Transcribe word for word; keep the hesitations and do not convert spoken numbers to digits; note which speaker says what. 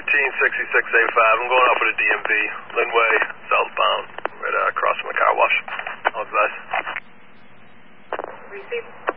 Speaker 1: thirteen sixty-six A five. I'm going off with a D M V. Linway, southbound. Right uh, across from the car wash. All advice.
Speaker 2: Receive.